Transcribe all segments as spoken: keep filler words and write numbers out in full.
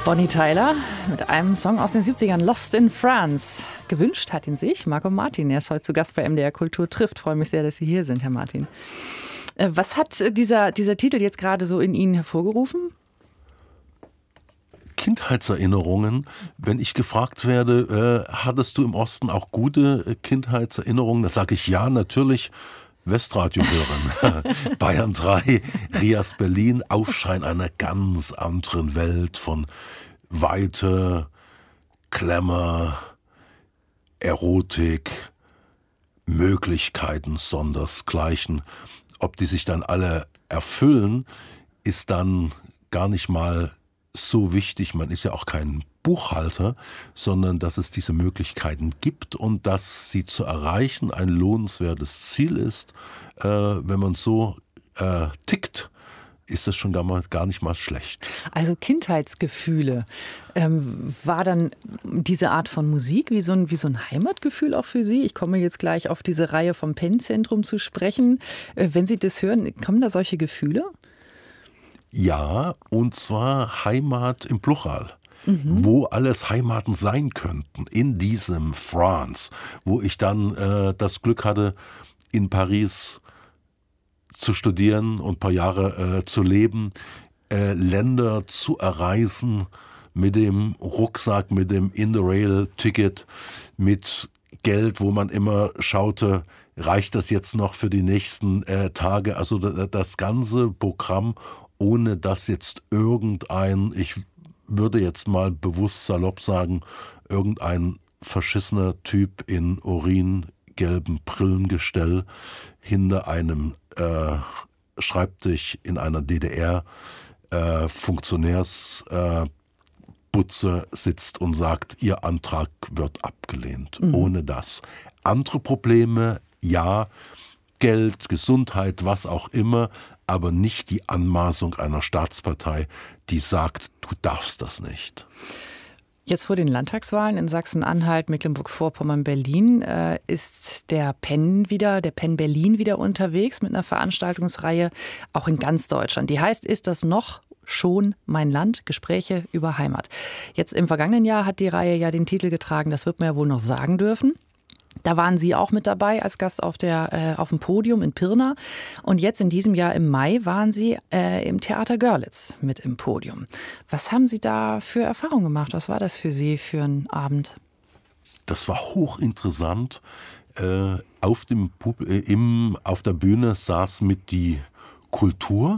Bonnie Tyler mit einem Song aus den siebzigern, Lost in France. Gewünscht hat ihn sich Marco Martin. Er ist heute zu Gast bei M D R Kultur trifft. Ich freue mich sehr, dass Sie hier sind, Herr Martin. Was hat dieser, dieser Titel jetzt gerade so in Ihnen hervorgerufen? Kindheitserinnerungen. Wenn ich gefragt werde, äh, hattest du im Osten auch gute Kindheitserinnerungen? Da sage ich ja, natürlich. Westradio hören, Bayern drei, Rias Berlin, Aufschein einer ganz anderen Welt von Weite, Glamour, Erotik, Möglichkeiten sondersgleichen. Ob die sich dann alle erfüllen, ist dann gar nicht mal so wichtig. Man ist ja auch kein Buchhalter, sondern dass es diese Möglichkeiten gibt und dass sie zu erreichen ein lohnenswertes Ziel ist. Äh, wenn man so äh, tickt, ist das schon gar, mal, gar nicht mal schlecht. Also Kindheitsgefühle. Ähm, war dann diese Art von Musik wie so, ein, wie so ein Heimatgefühl auch für Sie? Ich komme jetzt gleich auf diese Reihe vom Penn-Zentrum zu sprechen. Äh, wenn Sie das hören, kommen da solche Gefühle? Ja, und zwar Heimat im Plural. Mhm. Wo alles Heimaten sein könnten, in diesem France, wo ich dann äh, das Glück hatte, in Paris zu studieren und ein paar Jahre äh, zu leben, äh, Länder zu erreisen mit dem Rucksack, mit dem In-the-Rail-Ticket, mit Geld, wo man immer schaute, reicht das jetzt noch für die nächsten äh, Tage? Also das ganze Programm, ohne dass jetzt irgendein, ich würde jetzt mal bewusst salopp sagen, irgendein verschissener Typ in uringelben Brillengestell hinter einem äh, Schreibtisch in einer D D R äh, Funktionärsbutze äh, sitzt und sagt, Ihr Antrag wird abgelehnt. Mhm. Ohne das. Andere Probleme, ja, Geld, Gesundheit, was auch immer, aber nicht die Anmaßung einer Staatspartei, die sagt, du darfst das nicht. Jetzt vor den Landtagswahlen in Sachsen-Anhalt, Mecklenburg-Vorpommern, Berlin äh, ist der Penn wieder, der Penn Berlin wieder unterwegs mit einer Veranstaltungsreihe, auch in ganz Deutschland. Die heißt, ist das noch schon mein Land? Gespräche über Heimat. Jetzt im vergangenen Jahr hat die Reihe ja den Titel getragen, das wird man ja wohl noch sagen dürfen. Da waren Sie auch mit dabei als Gast auf, der, äh, auf dem Podium in Pirna. Und jetzt in diesem Jahr im Mai waren Sie äh, im Theater Görlitz mit im Podium. Was haben Sie da für Erfahrungen gemacht? Was war das für Sie für einen Abend? Das war hochinteressant. Äh, auf, dem, äh, im, auf der Bühne saß mit die Kultur,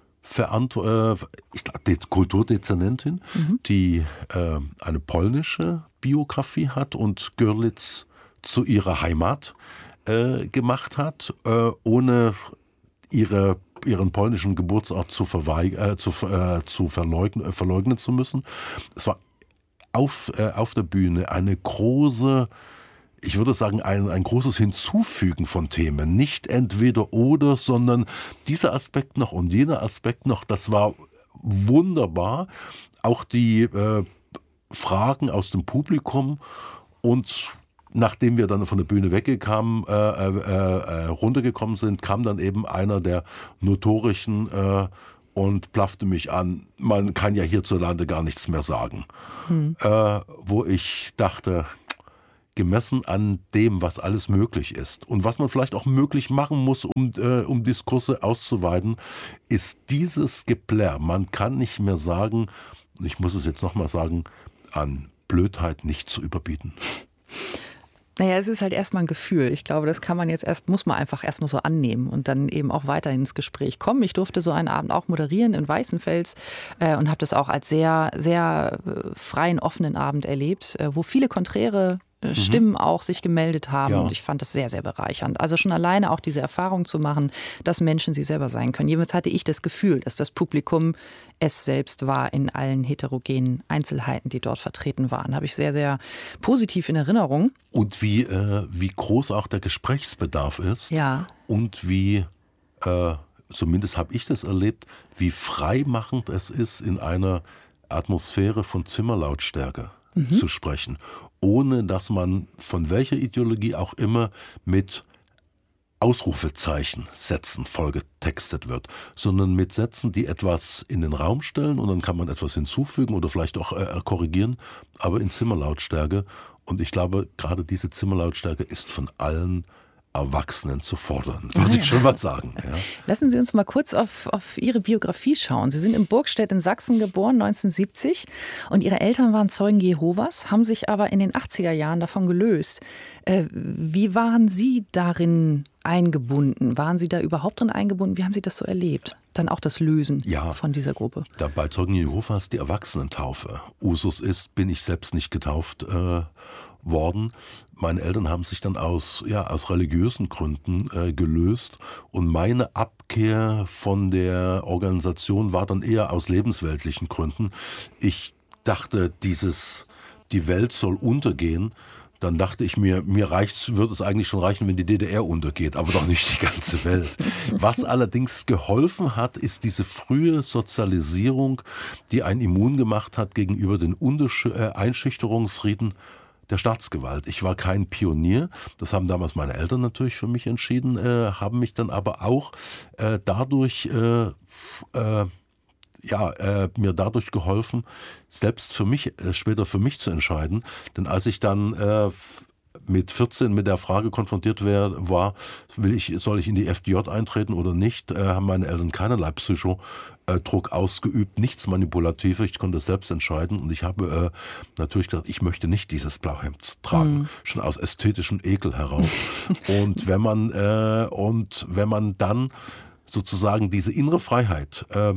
äh, ich glaube, die Kulturdezernentin, mhm. die äh, eine polnische Biografie hat und Görlitz zu ihrer Heimat äh, gemacht hat, äh, ohne ihre, ihren polnischen Geburtsort zu, verweig- äh, zu, äh, zu verleugnen, äh, verleugnen zu müssen. Es war auf, äh, auf der Bühne eine große, ich würde sagen, ein, ein großes Hinzufügen von Themen. Nicht entweder oder, sondern dieser Aspekt noch und jener Aspekt noch, das war wunderbar. Auch die äh, Fragen aus dem Publikum und nachdem wir dann von der Bühne weggekamen, äh, äh, äh, runtergekommen sind, kam dann eben einer der notorischen äh, und plaffte mich an, man kann ja hierzulande gar nichts mehr sagen. Hm. Äh, wo ich dachte, gemessen an dem, was alles möglich ist und was man vielleicht auch möglich machen muss, um, äh, um Diskurse auszuweiten, ist dieses Geplärr. Man kann nicht mehr sagen, ich muss es jetzt nochmal sagen, an Blödheit nicht zu überbieten. Naja, es ist halt erstmal ein Gefühl. Ich glaube, das kann man jetzt erst, muss man einfach erstmal so annehmen und dann eben auch weiter ins Gespräch kommen. Ich durfte so einen Abend auch moderieren in Weißenfels äh, und habe das auch als sehr, sehr äh, freien, offenen Abend erlebt, äh, wo viele konträre äh, Stimmen mhm. auch sich gemeldet haben. Ja. Und ich fand das sehr, sehr bereichernd. Also schon alleine auch diese Erfahrung zu machen, dass Menschen sie selber sein können. Jedenfalls hatte ich das Gefühl, dass das Publikum es selbst war in allen heterogenen Einzelheiten, die dort vertreten waren. Habe ich sehr, sehr positiv in Erinnerung. Und wie, äh, wie groß auch der Gesprächsbedarf ist. Ja. Und wie, äh, zumindest habe ich das erlebt, wie freimachend es ist, in einer Atmosphäre von Zimmerlautstärke mhm. zu sprechen. Ohne dass man von welcher Ideologie auch immer mit Ausrufezeichen Sätzen vollgetextet wird, sondern mit Sätzen, die etwas in den Raum stellen und dann kann man etwas hinzufügen oder vielleicht auch äh, korrigieren, aber in Zimmerlautstärke. Und ich glaube, gerade diese Zimmerlautstärke ist von allen Erwachsenen zu fordern, würde ich schon mal sagen. Ja. Lassen Sie uns mal kurz auf, auf Ihre Biografie schauen. Sie sind in Burgstedt in Sachsen geboren, neunzehnhundertsiebzig. Und Ihre Eltern waren Zeugen Jehovas, haben sich aber in den achtziger Jahren davon gelöst. Äh, wie waren Sie darin eingebunden? Waren Sie da überhaupt drin eingebunden? Wie haben Sie das so erlebt? Dann auch das Lösen ja, von dieser Gruppe. Da bei Zeugen Jehovas die Erwachsenentaufe. Usus ist, bin ich selbst nicht getauft äh, worden. Meine Eltern haben sich dann aus, ja, aus religiösen Gründen äh, gelöst und meine Abkehr von der Organisation war dann eher aus lebensweltlichen Gründen. Ich dachte, dieses, die Welt soll untergehen. Dann dachte ich mir, mir reicht's, würde es eigentlich schon reichen, wenn die D D R untergeht, aber doch nicht die ganze Welt. Was allerdings geholfen hat, ist diese frühe Sozialisierung, die einen immun gemacht hat gegenüber den Untersch- äh, Einschüchterungsriten der Staatsgewalt. Ich war kein Pionier, das haben damals meine Eltern natürlich für mich entschieden, äh, haben mich dann aber auch äh, dadurch äh, äh, ja, äh, mir dadurch geholfen, selbst für mich, äh, später für mich zu entscheiden. Denn als ich dann äh, mit vierzehn mit der Frage konfrontiert wär, war, will ich, soll ich in die F D J eintreten oder nicht, äh, haben meine Eltern keinerlei Psychodruck ausgeübt, nichts Manipulatives, ich konnte es selbst entscheiden und ich habe äh, natürlich gesagt, ich möchte nicht dieses Blauhemd tragen, mhm. schon aus ästhetischem Ekel heraus. und wenn man äh, und wenn man dann sozusagen diese innere Freiheit äh,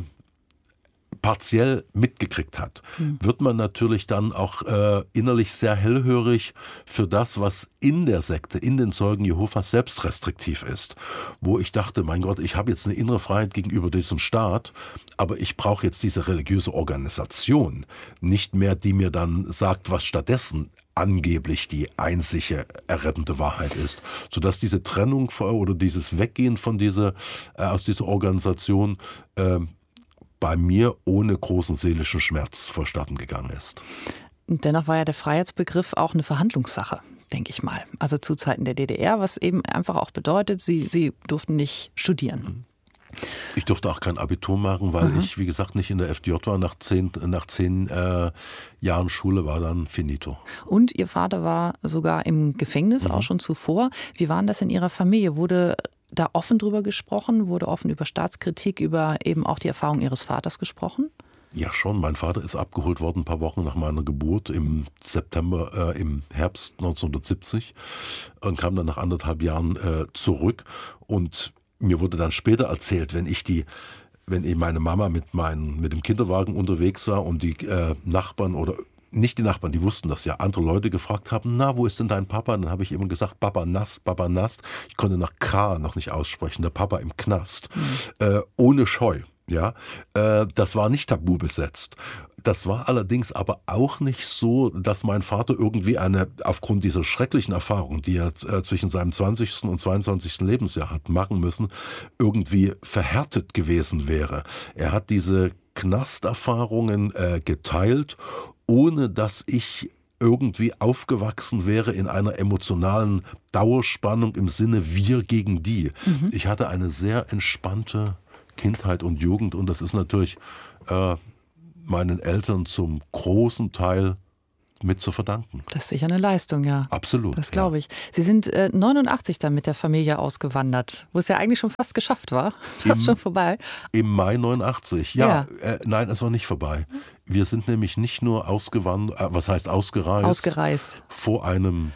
partiell mitgekriegt hat, mhm. wird man natürlich dann auch äh, innerlich sehr hellhörig für das, was in der Sekte, in den Zeugen Jehovas selbst restriktiv ist. Wo ich dachte, mein Gott, ich habe jetzt eine innere Freiheit gegenüber diesem Staat, aber ich brauche jetzt diese religiöse Organisation nicht mehr, die mir dann sagt, was stattdessen angeblich die einzige errettende Wahrheit ist, sodass diese Trennung oder dieses Weggehen von dieser, äh, aus dieser Organisation äh, bei mir ohne großen seelischen Schmerz vonstatten gegangen ist. Dennoch war ja der Freiheitsbegriff auch eine Verhandlungssache, denke ich mal. Also zu Zeiten der D D R, was eben einfach auch bedeutet, Sie, Sie durften nicht studieren. Ich durfte auch kein Abitur machen, weil mhm. ich, wie gesagt, nicht in der F D J war. Nach zehn, nach zehn äh, Jahren Schule war dann finito. Und Ihr Vater war sogar im Gefängnis, mhm. auch schon zuvor. Wie war denn das in Ihrer Familie? Wurde da offen drüber gesprochen? Wurde offen über Staatskritik, über eben auch die Erfahrung Ihres Vaters gesprochen? Ja, schon. Mein Vater ist abgeholt worden ein paar Wochen nach meiner Geburt im September, äh, im Herbst neunzehnhundertsiebzig und kam dann nach anderthalb Jahren äh, zurück. Und mir wurde dann später erzählt, wenn ich die, wenn eben meine Mama mit meinen, mit dem Kinderwagen unterwegs war und die äh, Nachbarn oder nicht die Nachbarn, die wussten das ja, andere Leute gefragt haben, na, wo ist denn dein Papa? Dann habe ich immer gesagt, Baba Nast, Baba Nast. Ich konnte nach K noch nicht aussprechen, der Papa im Knast. Mhm. Äh, ohne Scheu, ja. Äh, das war nicht tabu besetzt. Das war allerdings aber auch nicht so, dass mein Vater irgendwie eine, aufgrund dieser schrecklichen Erfahrung, die er äh, zwischen seinem zwanzigsten und zweiundzwanzigsten Lebensjahr hat machen müssen, irgendwie verhärtet gewesen wäre. Er hat diese Knasterfahrungen äh, geteilt, ohne dass ich irgendwie aufgewachsen wäre in einer emotionalen Dauerspannung im Sinne wir gegen die. Mhm. Ich hatte eine sehr entspannte Kindheit und Jugend und das ist natürlich äh, meinen Eltern zum großen Teil mit zu verdanken. Das ist sicher eine Leistung, ja. Absolut. Das glaube ja. ich. Sie sind äh, neunundachtzig dann mit der Familie ausgewandert, wo es ja eigentlich schon fast geschafft war. Fast Im, schon vorbei. Im Mai neunundachtzig, ja. ja. Äh, nein, es war nicht vorbei. Wir sind nämlich nicht nur ausgewandert, äh, was heißt ausgereist? Ausgereist. Vor einem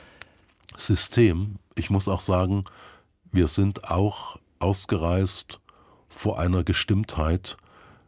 System. Ich muss auch sagen, wir sind auch ausgereist vor einer Gestimmtheit,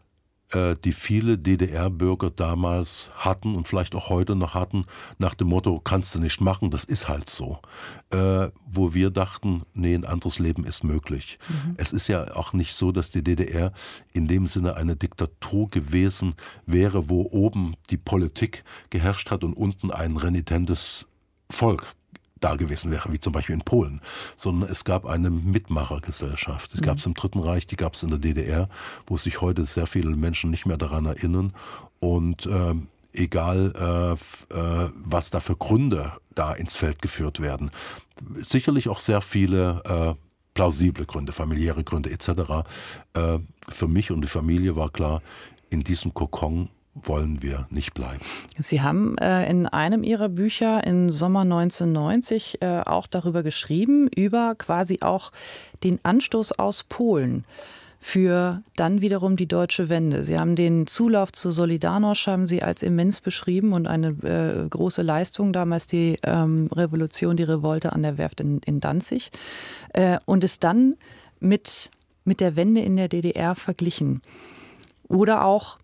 die viele D D R-Bürger damals hatten und vielleicht auch heute noch hatten, nach dem Motto, kannst du nicht machen, das ist halt so. Äh, wo wir dachten, nee, ein anderes Leben ist möglich. Mhm. Es ist ja auch nicht so, dass die D D R in dem Sinne eine Diktatur gewesen wäre, wo oben die Politik geherrscht hat und unten ein renitentes Volk da gewesen wäre, wie zum Beispiel in Polen, sondern es gab eine Mitmachergesellschaft. Es gab es im Dritten Reich, die gab es in der D D R, wo sich heute sehr viele Menschen nicht mehr daran erinnern. Und äh, egal, äh, äh, was da für Gründe da ins Feld geführt werden, sicherlich auch sehr viele äh, plausible Gründe, familiäre Gründe et cetera. Äh, für mich und die Familie war klar, in diesem Kokon wollen wir nicht bleiben. Sie haben äh, in einem Ihrer Bücher im Sommer neunzehnhundertneunzig äh, auch darüber geschrieben, über quasi auch den Anstoß aus Polen für dann wiederum die deutsche Wende. Sie haben den Zulauf zur Solidarność haben Sie als immens beschrieben und eine äh, große Leistung, damals die ähm, Revolution, die Revolte an der Werft in, in Danzig äh, und es dann mit, mit der Wende in der D D R verglichen. Oder auch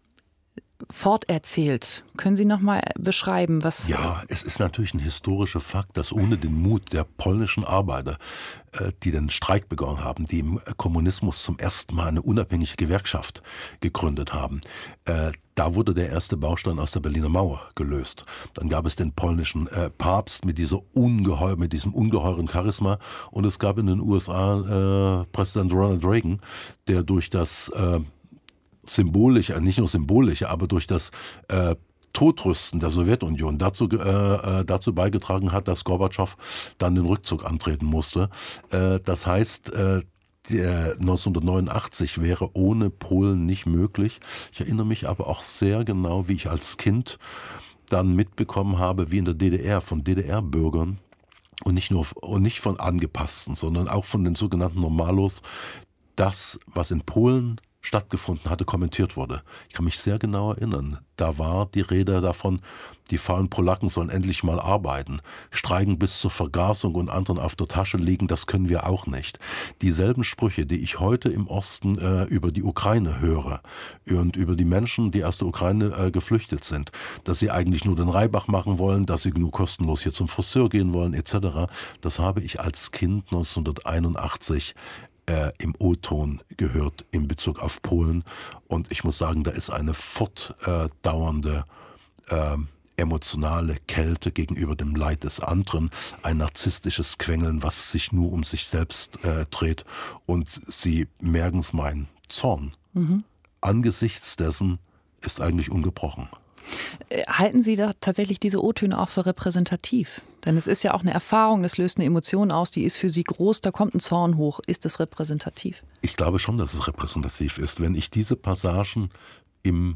forterzählt. Können Sie noch mal beschreiben, was... Ja, es ist natürlich ein historischer Fakt, dass ohne den Mut der polnischen Arbeiter, die den Streik begonnen haben, die im Kommunismus zum ersten Mal eine unabhängige Gewerkschaft gegründet haben, da wurde der erste Baustein aus der Berliner Mauer gelöst. Dann gab es den polnischen Papst mit, dieser ungeheuer, mit diesem ungeheuren Charisma und es gab in den U S A äh, Präsident Ronald Reagan, der durch das äh, symbolische, nicht nur symbolische, aber durch das äh, Todrüsten der Sowjetunion dazu, äh, dazu beigetragen hat, dass Gorbatschow dann den Rückzug antreten musste. Äh, das heißt, äh, der neunzehnhundertneunundachtzig wäre ohne Polen nicht möglich. Ich erinnere mich aber auch sehr genau, wie ich als Kind dann mitbekommen habe, wie in der D D R von D D R-Bürgern und nicht nur und nicht von Angepassten, sondern auch von den sogenannten Normalos, das, was in Polen stattgefunden hatte, kommentiert wurde. Ich kann mich sehr genau erinnern. Da war die Rede davon, die faulen Polacken sollen endlich mal arbeiten. Streiken bis zur Vergasung und anderen auf der Tasche liegen, das können wir auch nicht. Dieselben Sprüche, die ich heute im Osten äh, über die Ukraine höre und über die Menschen, die aus der Ukraine äh, geflüchtet sind, dass sie eigentlich nur den Reibach machen wollen, dass sie nur kostenlos hier zum Friseur gehen wollen et cetera. Das habe ich als Kind neunzehnhunderteinundachtzig Äh, im O-Ton gehört in Bezug auf Polen. Und ich muss sagen, da ist eine fortdauernde äh, emotionale Kälte gegenüber dem Leid des anderen, ein narzisstisches Quengeln, was sich nur um sich selbst äh, dreht. Und Sie merken es, mein Zorn mhm. angesichts dessen ist eigentlich ungebrochen. Halten Sie da tatsächlich diese O-Töne auch für repräsentativ? Denn es ist ja auch eine Erfahrung, das löst eine Emotion aus, die ist für Sie groß, da kommt ein Zorn hoch. Ist das repräsentativ? Ich glaube schon, dass es repräsentativ ist. Wenn ich diese Passagen im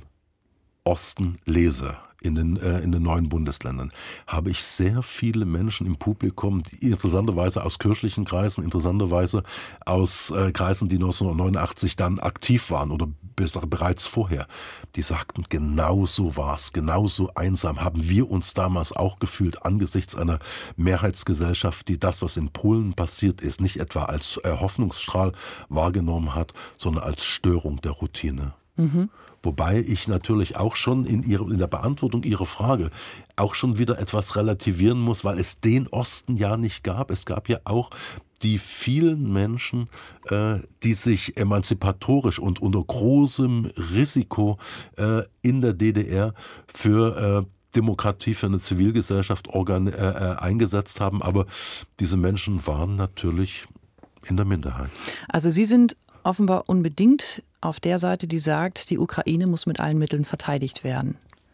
Osten lese, in den, äh, in den neuen Bundesländern, habe ich sehr viele Menschen im Publikum, die interessanterweise aus kirchlichen Kreisen, interessanterweise aus äh, Kreisen, die neunzehnhundertneunundachtzig dann aktiv waren oder bis, bereits vorher, die sagten, genau so war es, genau so einsam haben wir uns damals auch gefühlt angesichts einer Mehrheitsgesellschaft, die das, was in Polen passiert ist, nicht etwa als äh, Hoffnungsstrahl wahrgenommen hat, sondern als Störung der Routine. Mhm. Wobei ich natürlich auch schon in, ihre, in der Beantwortung Ihrer Frage auch schon wieder etwas relativieren muss, weil es den Osten ja nicht gab. Es gab ja auch die vielen Menschen, äh, die sich emanzipatorisch und unter großem Risiko äh, in der D D R für äh, Demokratie, für eine Zivilgesellschaft organ, äh, eingesetzt haben. Aber diese Menschen waren natürlich in der Minderheit. Also Sie sind offenbar unbedingt auf der Seite, die sagt, die Ukraine muss mit allen Mitteln verteidigt werden.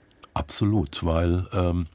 Absolut, weil ähm,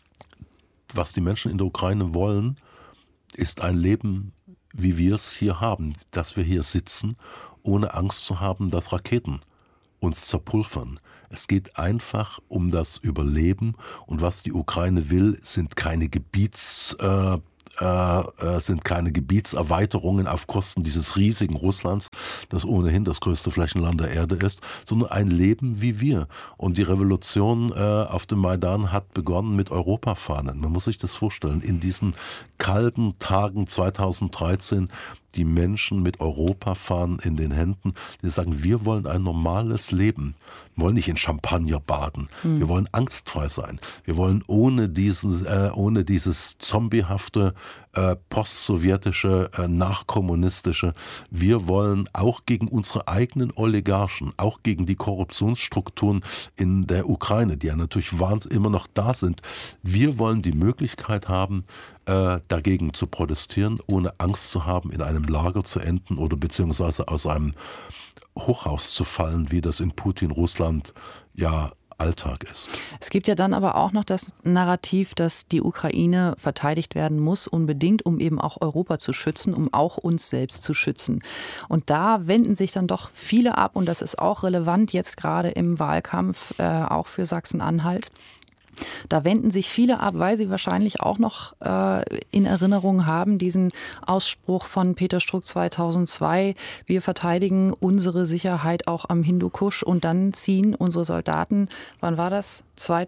was die Menschen in der Ukraine wollen, ist ein Leben, wie wir es hier haben, dass wir hier sitzen, ohne Angst zu haben, dass Raketen uns zerpulvern. Es geht einfach um das Überleben und was die Ukraine will, sind keine Gebiets äh, Äh, sind keine Gebietserweiterungen auf Kosten dieses riesigen Russlands, das ohnehin das größte Flächenland der Erde ist, sondern ein Leben wie wir. Und die Revolution äh, auf dem Maidan hat begonnen mit Europafahnen. Man muss sich das vorstellen, in diesen kalten Tagen zweitausenddreizehn die Menschen mit Europafahnen in den Händen, die sagen, wir wollen ein normales Leben. Wir wollen nicht in Champagner baden. Mhm. Wir wollen angstfrei sein. Wir wollen ohne, diesen, äh, ohne dieses zombiehafte, äh, postsowjetische, äh, nachkommunistische, wir wollen auch gegen unsere eigenen Oligarchen, auch gegen die Korruptionsstrukturen in der Ukraine, die ja natürlich wahnsinnig immer noch da sind, wir wollen die Möglichkeit haben, äh, dagegen zu protestieren, ohne Angst zu haben, in einem Lager zu enden oder beziehungsweise aus einem Hochhaus zu fallen, wie das in Putin-Russland ja Alltag ist. Es gibt ja dann aber auch noch das Narrativ, dass die Ukraine verteidigt werden muss, unbedingt, um eben auch Europa zu schützen, um auch uns selbst zu schützen. Und da wenden sich dann doch viele ab, und das ist auch relevant jetzt gerade im Wahlkampf, äh, auch für Sachsen-Anhalt. Da wenden sich viele ab, weil sie wahrscheinlich auch noch äh, in Erinnerung haben, diesen Ausspruch von Peter Struck zweitausendzwei, wir verteidigen unsere Sicherheit auch am Hindukusch, und dann ziehen unsere Soldaten, wann war das,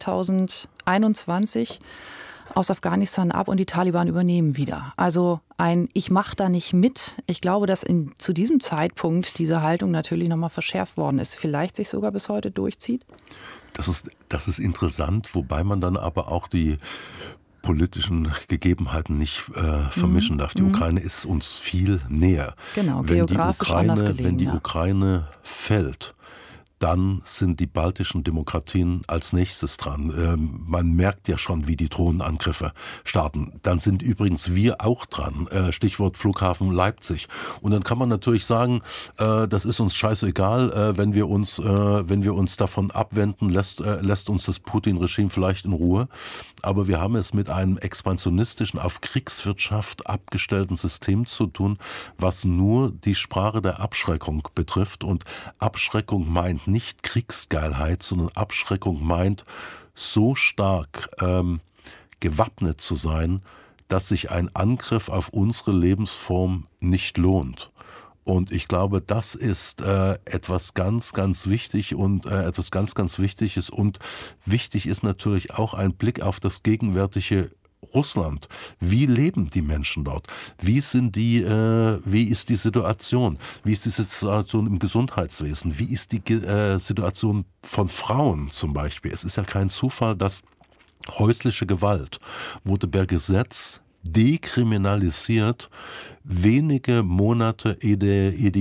zweitausendeinundzwanzig, aus Afghanistan ab und die Taliban übernehmen wieder. Also ein Ich mache da nicht mit. Ich glaube, dass in, zu diesem Zeitpunkt diese Haltung natürlich nochmal verschärft worden ist, vielleicht sich sogar bis heute durchzieht. Das ist, das ist interessant, wobei man dann aber auch die politischen Gegebenheiten nicht äh, vermischen darf. Die mhm. Ukraine ist uns viel näher. Genau, wenn geografisch die Ukraine, anders gelegen, wenn die ja. Ukraine fällt, dann sind die baltischen Demokratien als nächstes dran. Ähm, man merkt ja schon, wie die Drohnenangriffe starten. Dann sind übrigens wir auch dran. Äh, Stichwort Flughafen Leipzig. Und dann kann man natürlich sagen, äh, das ist uns scheißegal, äh, wenn wir uns, äh, wenn wir uns davon abwenden, lässt, äh, lässt uns das Putin-Regime vielleicht in Ruhe. Aber wir haben es mit einem expansionistischen, auf Kriegswirtschaft abgestellten System zu tun, was nur die Sprache der Abschreckung betrifft. Und Abschreckung meint nicht Kriegsgeilheit, sondern Abschreckung meint, so stark ähm, gewappnet zu sein, dass sich ein Angriff auf unsere Lebensform nicht lohnt. Und ich glaube, das ist äh, etwas ganz, ganz wichtig und äh, etwas ganz, ganz Wichtiges. Und wichtig ist natürlich auch ein Blick auf das gegenwärtige Russland. Wie leben die Menschen dort? Wie sind die, äh, wie ist die Situation? Wie ist die Situation im Gesundheitswesen? Wie ist die äh, Situation von Frauen zum Beispiel? Es ist ja kein Zufall, dass häusliche Gewalt wurde per Gesetz dekriminalisiert, wenige Monate ehe die, ehe die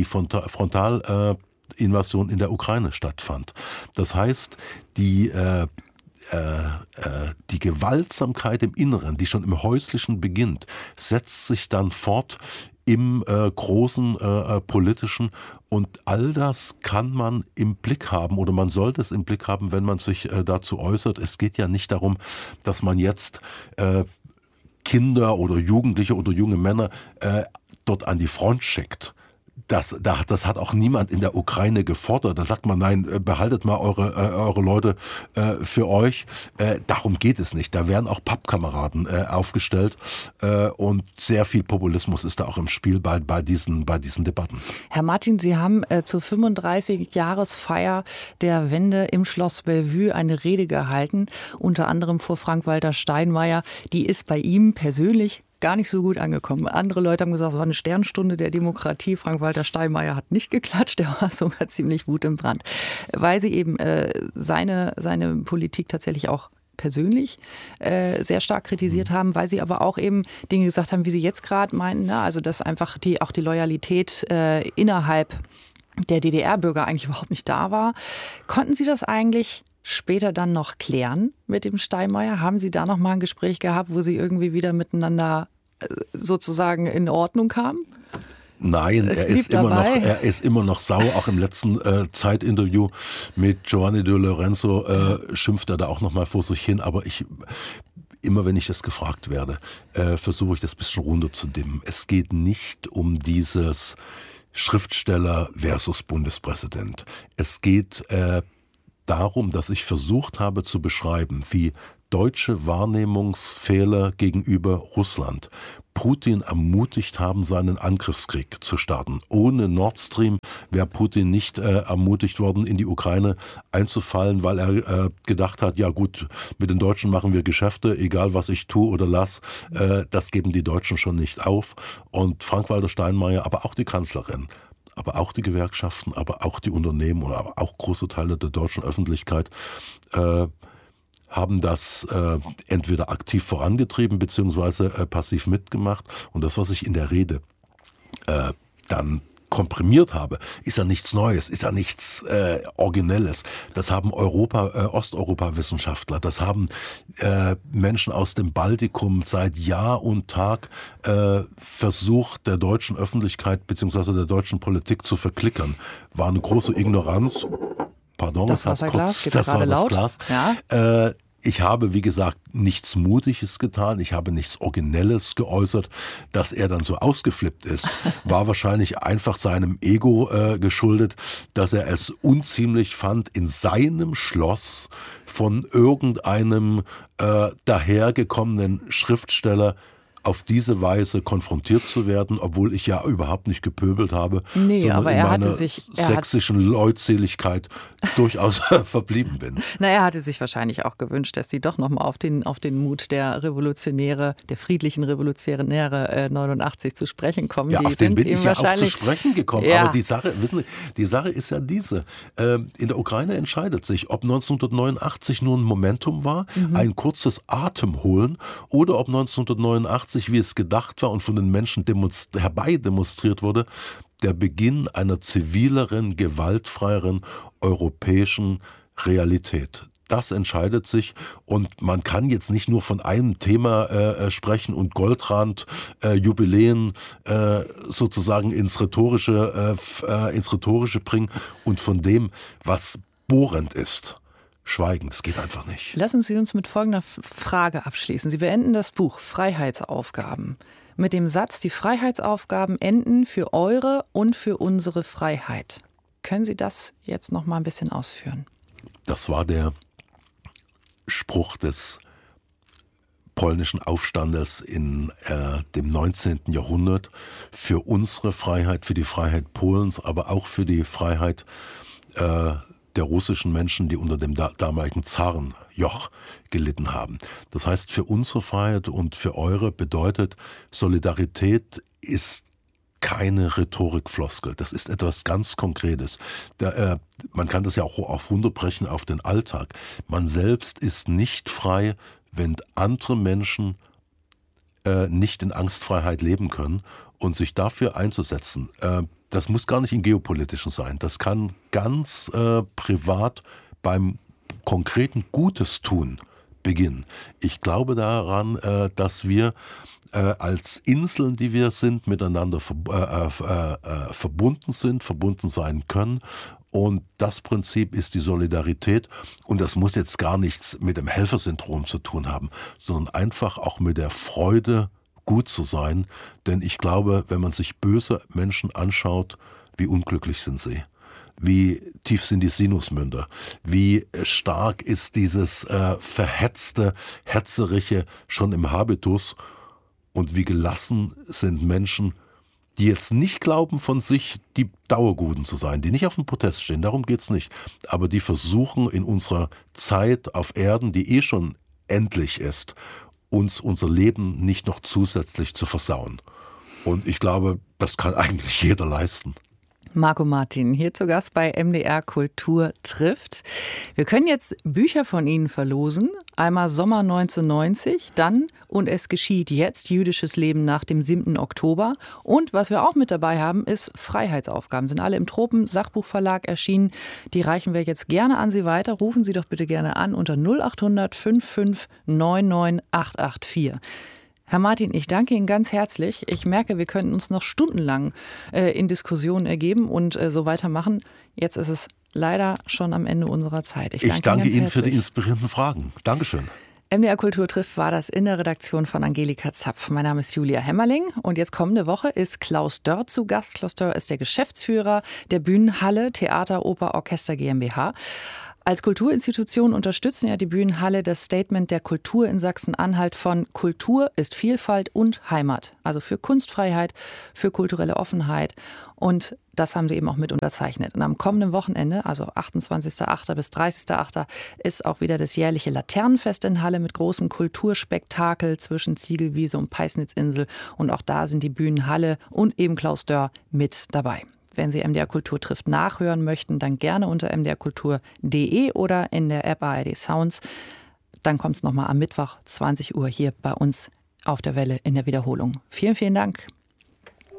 Frontalinvasion in der Ukraine stattfand. Das heißt, die äh, Äh, äh, die Gewaltsamkeit im Inneren, die schon im Häuslichen beginnt, setzt sich dann fort im äh, großen äh, politischen, und all das kann man im Blick haben oder man sollte es im Blick haben, wenn man sich äh, dazu äußert. Es geht ja nicht darum, dass man jetzt äh, Kinder oder Jugendliche oder junge Männer äh, dort an die Front schickt. Das, das hat auch niemand in der Ukraine gefordert. Da sagt man, nein, behaltet mal eure, äh, eure Leute äh, für euch. Äh, darum geht es nicht. Da werden auch Pappkameraden äh, aufgestellt äh, und sehr viel Populismus ist da auch im Spiel bei, bei, diesen, bei diesen Debatten. Herr Martin, Sie haben äh, zur fünfunddreißig-Jahresfeier der Wende im Schloss Bellevue eine Rede gehalten, unter anderem vor Frank-Walter Steinmeier. Die ist bei ihm persönlich gar nicht so gut angekommen. Andere Leute haben gesagt, es war eine Sternstunde der Demokratie. Frank-Walter Steinmeier hat nicht geklatscht, der war sogar ziemlich wutentbrannt, weil sie eben äh, seine, seine Politik tatsächlich auch persönlich äh, sehr stark kritisiert haben, weil sie aber auch eben Dinge gesagt haben, wie Sie jetzt gerade meinten, ne? Also dass einfach die, auch die Loyalität äh, innerhalb der D D R-Bürger eigentlich überhaupt nicht da war. Konnten Sie das eigentlich später dann noch klären mit dem Steinmeier? Haben Sie da noch mal ein Gespräch gehabt, wo Sie irgendwie wieder miteinander sozusagen in Ordnung kamen? Nein, er ist, immer noch, er ist immer noch sauer. Auch im letzten äh, Zeitinterview mit Giovanni De Lorenzo äh, schimpft er da auch noch mal vor sich hin. Aber ich, immer wenn ich das gefragt werde, äh, versuche ich das ein bisschen runterzudimmen. Es geht nicht um dieses Schriftsteller versus Bundespräsident. Es geht äh, darum, dass ich versucht habe zu beschreiben, wie deutsche Wahrnehmungsfehler gegenüber Russland Putin ermutigt haben, seinen Angriffskrieg zu starten. Ohne Nord Stream wäre Putin nicht äh, ermutigt worden, in die Ukraine einzufallen, weil er äh, gedacht hat, ja gut, mit den Deutschen machen wir Geschäfte, egal was ich tue oder lass, äh, das geben die Deutschen schon nicht auf. Und Frank-Walter Steinmeier, aber auch die Kanzlerin, aber auch die Gewerkschaften, aber auch die Unternehmen oder auch große Teile der deutschen Öffentlichkeit äh, haben das äh, entweder aktiv vorangetrieben beziehungsweise äh, passiv mitgemacht. Und das, was ich in der Rede äh, dann komprimiert habe, ist ja nichts Neues, ist ja nichts äh, Originelles. Das haben Europa, äh, Osteuropa-Wissenschaftler, das haben äh, Menschen aus dem Baltikum seit Jahr und Tag äh, versucht, der deutschen Öffentlichkeit beziehungsweise der deutschen Politik zu verklickern. War eine große Ignoranz. Pardon, das es hat Wasserglas kurz, geht das gerade war das laut. Glas. Ja. Äh, Ich habe, wie gesagt, nichts Mutiges getan. Ich habe nichts Originelles geäußert. Dass er dann so ausgeflippt ist, war wahrscheinlich einfach seinem Ego äh, geschuldet, dass er es unziemlich fand, in seinem Schloss von irgendeinem äh, dahergekommenen Schriftsteller auf diese Weise konfrontiert zu werden, obwohl ich ja überhaupt nicht gepöbelt habe, Nee, sondern aber in er hatte meiner sich- er hat- sächsischen Leutseligkeit durchaus verblieben bin. Na, er hatte sich wahrscheinlich auch gewünscht, dass Sie doch nochmal auf den, auf den Mut der Revolutionäre, der friedlichen Revolutionäre äh, neunundachtzig zu sprechen kommen. Ja, Die auf den sind bin ihm ich ja auch zu wahrscheinlich sprechen gekommen. Ja. Aber die Sache, wissen Sie, die Sache ist ja diese. Ähm, in der Ukraine entscheidet sich, ob neunzehnhundertneunundachtzig nur ein Momentum war, Mhm. ein kurzes Atemholen, oder ob neunzehnhundertneunundachtzig, wie es gedacht war und von den Menschen demonst- herbei demonstriert wurde, der Beginn einer zivileren, gewaltfreieren europäischen Realität. Das entscheidet sich, und man kann jetzt nicht nur von einem Thema äh, sprechen und Goldrand, äh, Jubiläen äh, sozusagen ins Rhetorische, äh, f- äh, ins Rhetorische bringen und von dem, was bohrend ist, schweigen. Das geht einfach nicht. Lassen Sie uns mit folgender F- Frage abschließen. Sie beenden das Buch Freiheitsaufgaben mit dem Satz, die Freiheitsaufgaben enden für eure und für unsere Freiheit. Können Sie das jetzt noch mal ein bisschen ausführen? Das war der Spruch des polnischen Aufstandes in äh, dem neunzehnten Jahrhundert für unsere Freiheit, für die Freiheit Polens, aber auch für die Freiheit äh, der russischen Menschen, die unter dem da- damaligen Zarenjoch gelitten haben. Das heißt, für unsere Freiheit und für eure bedeutet, Solidarität ist keine Rhetorikfloskel. Das ist etwas ganz Konkretes. Da, äh, man kann das ja auch auf runterbrechen auf den Alltag. Man selbst ist nicht frei, wenn andere Menschen äh, nicht in Angstfreiheit leben können, und sich dafür einzusetzen. Äh, das muss gar nicht im Geopolitischen sein. Das kann ganz äh, privat beim konkreten Gutes tun beginnen. Ich glaube daran, äh, dass wir äh, als Inseln, die wir sind, miteinander verb äh, äh, äh, verbunden sind, verbunden sein können. Und das Prinzip ist die Solidarität. Und das muss jetzt gar nichts mit dem Helfersyndrom zu tun haben, sondern einfach auch mit der Freude, gut zu sein. Denn ich glaube, wenn man sich böse Menschen anschaut, wie unglücklich sind sie. Wie tief sind die Sinusmünder? Wie stark ist dieses äh, verhetzte, hetzerige schon im Habitus? Und wie gelassen sind Menschen, die jetzt nicht glauben von sich, die Dauerguten zu sein, die nicht auf dem Podest stehen, darum geht's nicht, aber die versuchen in unserer Zeit auf Erden, die eh schon endlich ist, uns unser Leben nicht noch zusätzlich zu versauen. Und ich glaube, das kann eigentlich jeder leisten. Marco Martin, hier zu Gast bei M D R Kultur trifft. Wir können jetzt Bücher von Ihnen verlosen. Einmal Sommer neunzehnhundertneunzig, dann Und es geschieht jetzt, jüdisches Leben nach dem siebten Oktober. Und was wir auch mit dabei haben, ist Freiheitsaufgaben. Sind alle im Tropen Sachbuchverlag erschienen. Die reichen wir jetzt gerne an Sie weiter. Rufen Sie doch bitte gerne an unter null acht hundert fünf fünf neun neun acht acht vier. Herr Martin, ich danke Ihnen ganz herzlich. Ich merke, wir könnten uns noch stundenlang äh, in Diskussionen ergeben und äh, so weitermachen. Jetzt ist es leider schon am Ende unserer Zeit. Ich danke, ich danke Ihnen, Ihnen ganz für die herzlich. inspirierenden Fragen. Dankeschön. M D R Kultur trifft war das in der Redaktion von Angelika Zapf. Mein Name ist Julia Hemmerling und jetzt kommende Woche ist Klaus Dörr zu Gast. Klaus Dörr ist der Geschäftsführer der Bühnenhalle Theater, Oper, Orchester GmbH. Als Kulturinstitution unterstützen ja die Bühnenhalle das Statement der Kultur in Sachsen-Anhalt von Kultur ist Vielfalt und Heimat. Also für Kunstfreiheit, für kulturelle Offenheit. Und das haben sie eben auch mit unterzeichnet. Und am kommenden Wochenende, also achtundzwanzigsten achten bis dreißigsten achten, ist auch wieder das jährliche Laternenfest in Halle mit großem Kulturspektakel zwischen Ziegelwiese und Peisnitzinsel. Und auch da sind die Bühnenhalle und eben Klaus Dörr mit dabei. Wenn Sie M D R Kultur trifft nachhören möchten, dann gerne unter m d r kultur punkt d e oder in der App A R D Sounds. Dann kommt es nochmal am Mittwoch zwanzig Uhr hier bei uns auf der Welle in der Wiederholung. Vielen, vielen Dank.